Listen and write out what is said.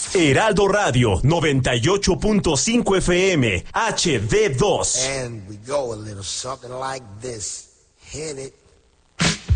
Heraldo Radio 98.5 FM HD2. And we go a little something like this. Hit it.